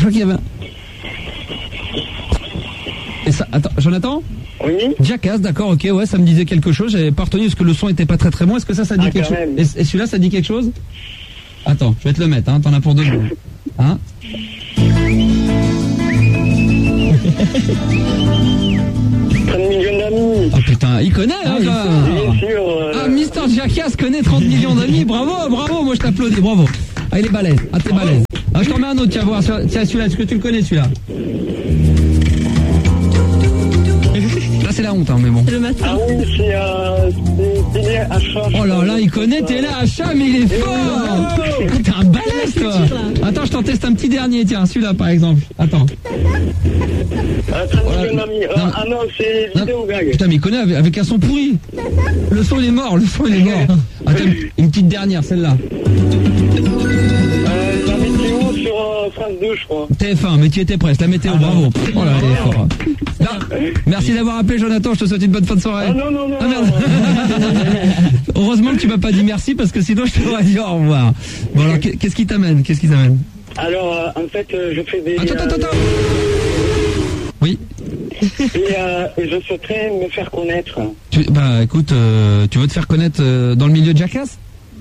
crois qu'il y avait... Et ça, attends, Jonathan ? Oui. Jackass, d'accord, ok, ouais, ça me disait quelque chose. J'avais pas retenu parce que le son était pas très très bon. Est-ce que ça dit quelque chose ? Et celui-là, ça dit quelque chose ? Attends, je vais te le mettre, hein, t'en as pour 2 secondes. Hein ? 30 millions d'amis. Oh putain, il connaît, hein, bien sûr. Ah, Mister Jackass connaît 30 millions d'amis, bravo, moi je t'applaudis, bravo. Ah, il est balèze, t'es balèze. Ah, je t'en mets un autre, tiens, voir, tiens, celui-là, est-ce que tu le connais, celui-là ? Là, c'est la honte, hein, mais bon. C'est le matin. Ah oui, c'est Téléachat. Oh là là, il connaît Téléachat, mais il est fort. T'es un balèze, toi. Attends, je t'en teste un petit dernier, tiens, celui-là, par exemple. Attends. 30 millions d'amis. Ah non, c'est vidéo gag. Putain, mais il connaît avec un son pourri. Le son, il est mort, Attends, une petite dernière, celle-là. La météo sur France 2, je crois. TF1, mais tu étais presque, la météo, bravo. Oh là, il est fort. Merci d'avoir appelé, Jonathan, je te souhaite une bonne fin de soirée. Ah non. Ah merde. Heureusement que tu m'as pas dit merci parce que sinon je t'aurais dit au revoir. Bon alors, qu'est-ce qui t'amène ? Alors, en fait, je fais des... Attends. Oui. Et je souhaiterais me faire connaître. Écoute, tu veux te faire connaître dans le milieu de Jackass ?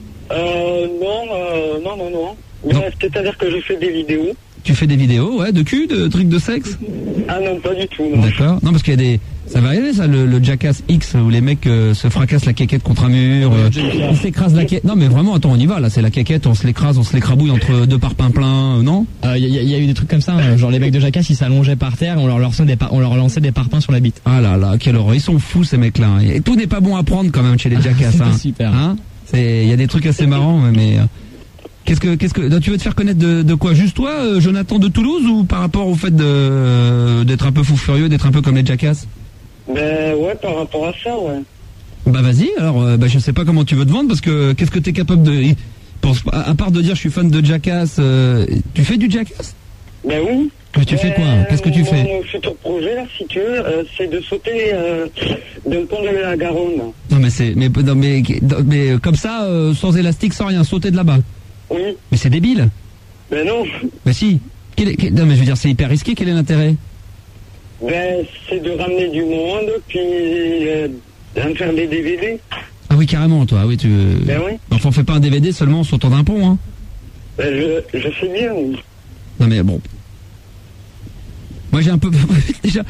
Non. C'est-à-dire que je fais des vidéos. Tu fais des vidéos, ouais, de cul, de trucs de sexe ? Ah non, pas du tout, non. D'accord. Non, parce qu'il y a des... Ça va arriver, ça, le Jackass X, où les mecs se fracassent la quéquette contre un mur, ils s'écrasent la quéquette. Non, mais vraiment, attends, on y va, là, c'est la quéquette, on se l'écrabouille entre 2 parpaings pleins, non ? Il y a eu des trucs comme ça, hein, genre les mecs de Jackass, ils s'allongeaient par terre, on leur lançait des parpaings sur la bite. Ah là là, quelle horreur, ils sont fous, ces mecs-là. Et tout n'est pas bon à prendre, quand même, chez les Jackass, hein. Super. Hein ? Il y a des trucs assez marrants, mais... Qu'est-ce que tu veux te faire connaître de quoi ? Juste toi, Jonathan de Toulouse, ou par rapport au fait d'être un peu fou furieux, d'être un peu comme les Jackass ? Ben ouais, par rapport à ça, ouais. Bah vas-y, alors je sais pas comment tu veux te vendre, parce que qu'est-ce que t'es capable de... À part de dire je suis fan de Jackass, tu fais du Jackass ? Ben oui. Mais tu fais quoi ? Qu'est-ce que tu fais ? Mon futur projet, là, si tu veux, c'est de sauter d'un pont de la Garonne. Non mais comme ça, sans élastique, sans rien, sauter de là-bas. Oui. Mais c'est débile. Ben non. Mais si. Non mais je veux dire, c'est hyper risqué, quel est l'intérêt ? Ben, c'est de ramener du monde, puis d'en faire des DVD. Ah oui, carrément, toi. Oui, Ben oui. Enfin, on fait pas un DVD seulement en sautant d'un pont, hein. Ben, je sais bien, oui. Non mais bon. Moi j'ai un peu... déjà,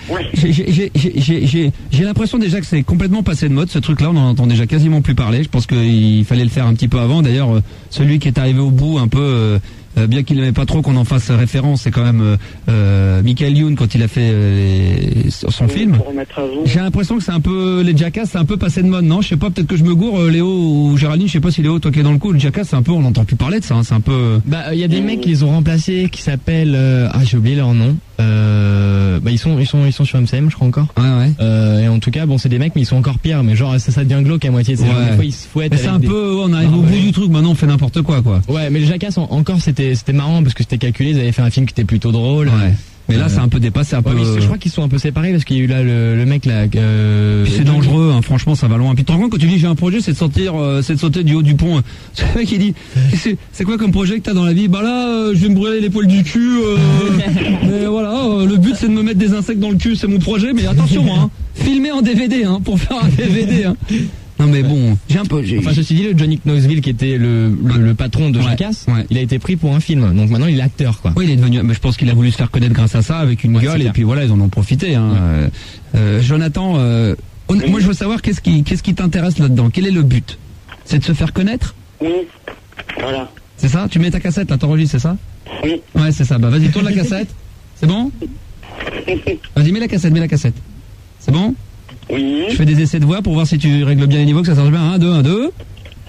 j'ai l'impression déjà que c'est complètement passé de mode, ce truc-là, on en entend déjà quasiment plus parler. Je pense qu'il fallait le faire un petit peu avant. D'ailleurs, celui qui est arrivé au bout un peu... bien qu'il n'aimait pas trop qu'on en fasse référence, c'est quand même Michael Youn quand il a fait son film. J'ai l'impression que c'est un peu les Jackass, c'est un peu passé de mode, non ? Je sais pas, peut-être que je me gourre, Léo ou Géraldine, je sais pas si Léo, toi qui es dans le coup, le Jackass, c'est un peu, on n'entend plus parler de ça, hein, c'est un peu. Il y a des mecs qui les ont remplacés, qui s'appellent, j'ai oublié leur nom. Ils sont sur MCM, je crois encore. Ouais. Et en tout cas, bon, c'est des mecs, mais ils sont encore pires. Mais genre, ça devient glauque à moitié. Genre, des fois, ils se fouettent. Mais c'est un peu, on arrive au bout du truc. Maintenant, on fait n'importe quoi. Ouais, mais les Jackass, encore, c'était marrant parce que c'était calculé. Ils avaient fait un film qui était plutôt drôle. Ouais. Mais là, c'est un peu dépassé, un peu. Je crois qu'ils sont un peu séparés parce qu'il y a eu là le mec là. Puis c'est dangereux, hein, franchement, ça va loin. Puis tu te rends compte quand tu dis j'ai un projet, c'est de sauter du haut du pont. C'est le mec qui dit c'est quoi comme projet que t'as dans la vie ? Bah là, je vais me brûler les poils du cul. Mais voilà, le but c'est de me mettre des insectes dans le cul, c'est mon projet. Mais attention, hein, filmé en DVD, hein, pour faire un DVD. Hein. Non mais bon, Enfin, ceci dit, le Johnny Knoxville qui était le patron de Jackass, il a été pris pour un film. Donc maintenant, il est acteur, quoi. Oui, il est devenu. Mais je pense qu'il a voulu se faire connaître grâce à ça, avec une gueule, et puis voilà, ils en ont profité. Hein. Jonathan, moi je veux savoir qu'est-ce qui t'intéresse là-dedans. Quel est le but ? C'est de se faire connaître ? Oui. Voilà. C'est ça ? Tu mets ta cassette là, t'enregistres, c'est ça ? Oui. Ouais, c'est ça. Bah vas-y, tourne la cassette. C'est bon ? Vas-y, mets la cassette. C'est bon ? Oui. Je fais des essais de voix pour voir si tu règles bien les niveaux, que ça marche bien. 1, 2, 1, 2. Allô ?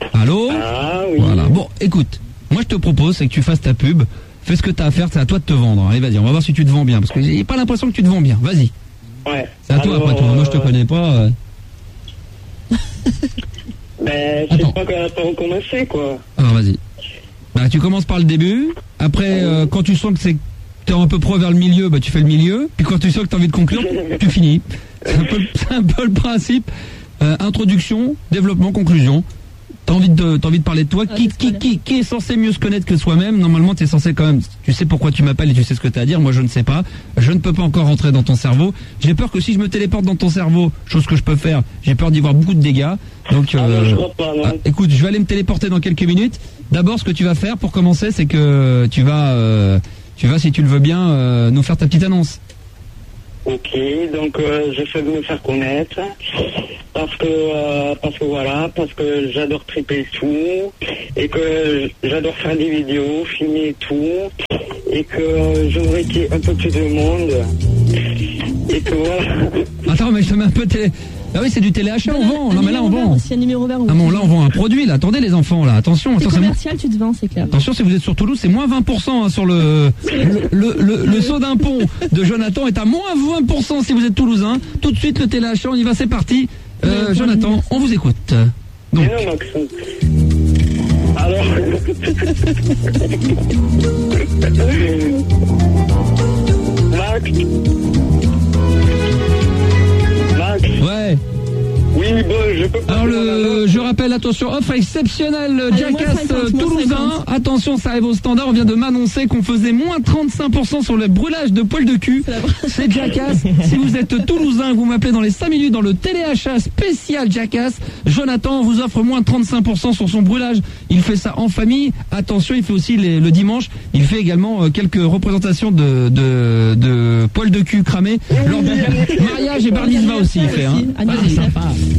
Ah oui. Voilà. Bon, écoute, moi je te propose, c'est que tu fasses ta pub. Fais ce que t'as à faire, c'est à toi de te vendre. Allez, vas-y, on va voir si tu te vends bien. Parce que j'ai pas l'impression que tu te vends bien. Vas-y. Ouais. C'est à toi après tout. Moi je te connais pas. Ben, je sais pas par où commencer, quoi. Alors vas-y. Bah tu commences par le début. Après, quand tu sens que t'es un peu pro vers le milieu, bah tu fais le milieu. Puis quand tu sens que t'as envie de conclure, tu finis. C'est un peu le principe. Introduction, développement, conclusion. t'as envie de parler de toi. Qui est censé mieux se connaître que soi-même? Normalement, t'es censé quand même, tu sais pourquoi tu m'appelles et tu sais ce que t'as à dire. Moi, je ne sais pas. Je ne peux pas encore rentrer dans ton cerveau. J'ai peur que si je me téléporte dans ton cerveau, chose que je peux faire, j'ai peur d'y voir beaucoup de dégâts. Donc, je crois pas, non. écoute, je vais aller me téléporter dans quelques minutes. D'abord, ce que tu vas faire pour commencer, c'est que tu vas, si tu le veux bien, nous faire ta petite annonce. Ok, donc j'essaie de me faire connaître parce que j'adore triper et tout, et que j'adore faire des vidéos, filmer et tout, et que je voudrais qu'il y ait un peu plus de monde, et que voilà. Attends, mais je te mets un peu télé. Ah oui, c'est du téléachat, on vend. Non, mais là, on vend. C'est un numéro vert. Ah bon, là, on vend un produit, là. Attendez, les enfants, là. Attention. C'est commercial, tu te vends, c'est clair. Attention, si vous êtes sur Toulouse, c'est moins 20% hein, sur le saut d'un pont de Jonathan est à moins 20% si vous êtes toulousain. Tout de suite, le téléachat, on y va, c'est parti. Jonathan, on vous écoute. Donc. Mais non, Maxime. Alors. Max. Ouais. Oui, bon, je peux pas. Alors je rappelle, attention, offre exceptionnelle Jackass toulousain. Attention, ça arrive au standard. On vient de m'annoncer qu'on faisait moins 35% sur le brûlage de poils de cul. C'est Jackass. Si vous êtes toulousain, vous m'appelez dans les 5 minutes dans le téléachat spécial Jackass. Jonathan vous offre moins 35% sur son brûlage. Il fait ça en famille. Attention, il fait aussi le dimanche. Il fait également quelques représentations de poils de cul cramés lors de mariage et bar mitzvah aussi. Il fait. Hein. Vas-y, sympa.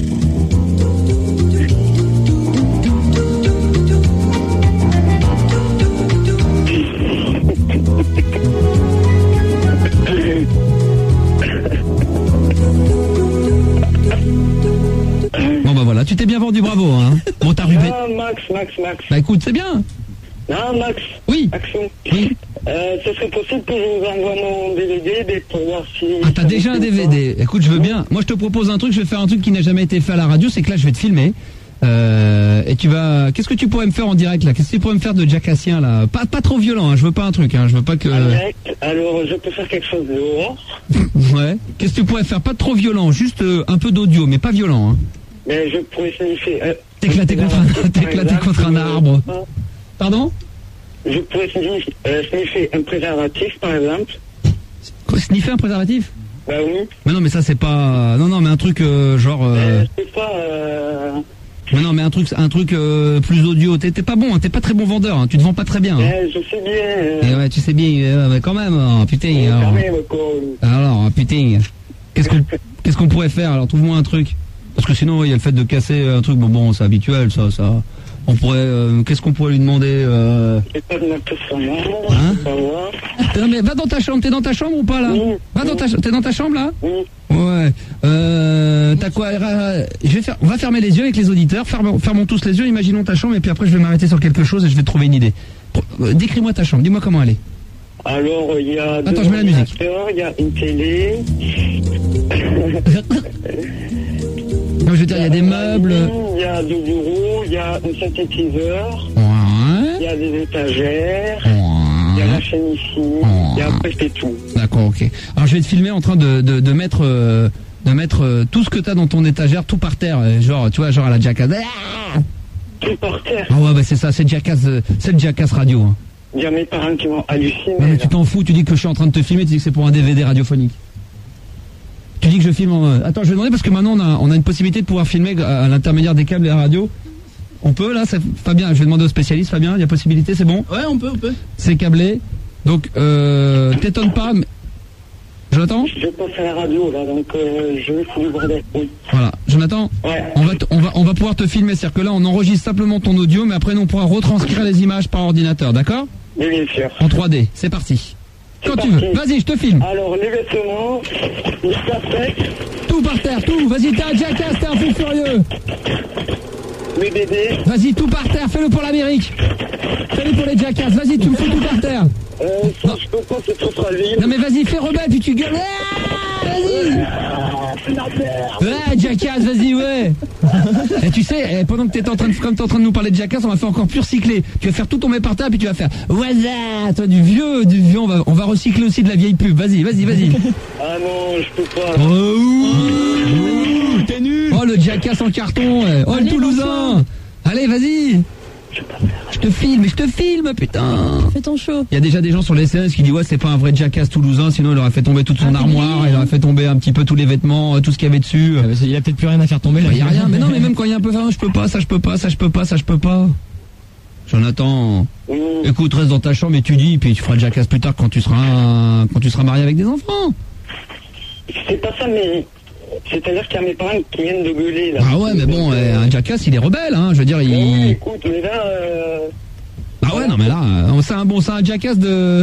Bon bah voilà, tu t'es bien vendu, bravo hein. Bon t'as rubé. Ah, Max. Bah écoute, c'est bien. Non, Max. Oui. Action. Oui. Ce serait possible que je vous envoie mon DVD pour voir si... Ah, t'as déjà un DVD. Écoute, je veux bien. Moi, je te propose un truc. Je vais faire un truc qui n'a jamais été fait à la radio. C'est que là, je vais te filmer. Et tu vas... Qu'est-ce que tu pourrais me faire en direct, là? Qu'est-ce que tu pourrais me faire de Jackassien, là? Pas trop violent, hein. Je veux pas un truc, hein. Je veux pas que... Alors, je peux faire quelque chose dehors. Ouais. Qu'est-ce que tu pourrais faire? Pas trop violent. Juste un peu d'audio, mais pas violent, hein. Mais je pourrais sniffer... T'éclater contre un arbre. Pardon? Je pourrais sniffer un préservatif, par exemple. Quoi, sniffer un préservatif? Bah oui. Mais non, mais ça, c'est pas... Non, mais un truc genre... C'est pas... Mais non, mais un truc plus audio. T'es pas bon, hein, t'es pas très bon vendeur, hein, tu te vends pas très bien. Hein. Je sais bien. Et ouais, tu sais bien, mais quand même, hein, putain. Alors, putain. Qu'est-ce qu'on pourrait faire? Alors, trouve-moi un truc. Parce que sinon, il y a le fait de casser un truc. Bon, c'est habituel, ça. On pourrait, qu'est-ce qu'on pourrait lui demander J'ai pas de mettre son nom. Hein? Non, mais va dans ta chambre. T'es dans ta chambre ou pas là? Oui. T'es dans ta chambre là? Oui. Ouais. T'as quoi? On va fermer les yeux avec les auditeurs. Fermons tous les yeux. Imaginons ta chambre et puis après je vais m'arrêter sur quelque chose et je vais te trouver une idée. Décris-moi ta chambre. Dis-moi comment elle est. Alors il y a. Attends, je mets la musique. Il y a une télé. Non, je veux dire, il y a des meubles. Il y a du bureau, il y a un synthétiseur. Ouais. Il y a des étagères. Ouais. Il y a la chaîne ici. Il y a presque tout. D'accord, ok. Alors je vais te filmer en train de mettre tout ce que t'as dans ton étagère, tout par terre, genre, tu vois, genre à la Jackass. Tout par terre. Ah ouais, bah c'est ça, c'est le Jackass radio. Hein. Il y a mes parents qui vont halluciner. Non, mais tu t'en fous, tu dis que je suis en train de te filmer, tu dis que c'est pour un DVD radiophonique. Tu dis que je filme en... Attends, je vais demander parce que maintenant on a une possibilité de pouvoir filmer à l'intermédiaire des câbles et la radio. On peut là, Fabien, je vais demander au spécialiste, Fabien, il y a possibilité, c'est bon? Ouais, on peut. C'est câblé. Donc, t'étonnes pas, mais... Jonathan? Je passe à la radio là, donc je vais foutre le bordel. Oui. Voilà, Jonathan, ouais. on va pouvoir te filmer, c'est-à-dire que là on enregistre simplement ton audio, mais après nous on pourra retranscrire les images par ordinateur, d'accord? Oui, bien sûr. En 3D, c'est parti. Quand tu veux, vas-y, je te filme. Alors, les vêtements, les chapettes. Tout par terre, tout, vas-y, t'es un Jackass, t'es un fou furieux. Les bébés. Vas-y, tout par terre, fais-le pour l'Amérique. Fais-le pour les Jackass, vas-y, tu me fous tout par terre. Non. Je peux pas, c'est trop fragile. Non mais vas-y, fais rebelle, puis tu gueules. Ah, vas-y. Ouais, Jackass, vas-y, ouais. Et tu sais, pendant que t'es en train de nous parler de Jackass, on va faire encore plus recycler. Tu vas faire tout tomber par terre, puis tu vas faire voilà, toi du vieux, on va recycler aussi de la vieille pub. Vas-y. Ah non, je peux pas. T'es nul. Oh, le Jackass en carton. Oh, le Toulousain. Allez, vas-y. Je te filme, putain. Fais ton show. Il y a déjà des gens sur les SMS qui disent ouais, c'est pas un vrai jackass toulousain, sinon il aurait fait tomber toute son armoire, il aurait fait tomber un petit peu tous les vêtements, tout ce qu'il y avait dessus. Il a peut-être plus rien à faire tomber là. Il y a rien, mais non, mais même quand il y a un peu je peux pas, ça je peux pas. Jonathan, écoute, reste dans ta chambre, étudie, puis tu feras le jackass plus tard quand tu seras marié avec des enfants. C'est pas ça, mais c'est-à-dire qu'il y a mes parents qui viennent de gueuler là. Ah ouais, mais bon, un jackass, il est rebelle, hein. Je veux dire, Oui, écoute, mais là. Ah ouais, non, mais là, c'est un jackass de.